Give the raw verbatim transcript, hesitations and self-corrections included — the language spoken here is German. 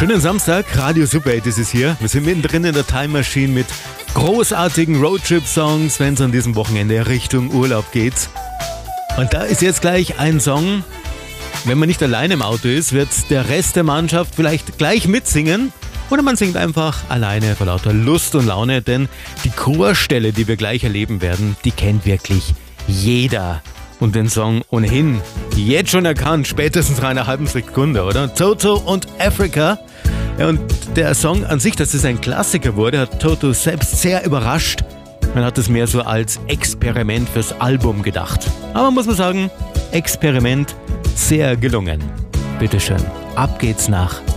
Schönen Samstag, Radio Super acht ist es hier. Wir sind mittendrin in der Time Machine mit großartigen Roadtrip-Songs, wenn es an diesem Wochenende Richtung Urlaub geht. Und da ist jetzt gleich ein Song, wenn man nicht alleine im Auto ist, wird der Rest der Mannschaft vielleicht gleich mitsingen. Oder man singt einfach alleine vor lauter Lust und Laune, denn die Chorstelle, die wir gleich erleben werden, die kennt wirklich jeder. Und den Song ohnehin jetzt schon erkannt, spätestens nach einer halben Sekunde, oder? Toto und Africa. Ja, und der Song an sich, dass es ein Klassiker wurde, hat Toto selbst sehr überrascht. Man hat es mehr so als Experiment fürs Album gedacht. Aber muss man sagen, Experiment sehr gelungen. Bitteschön, ab geht's nach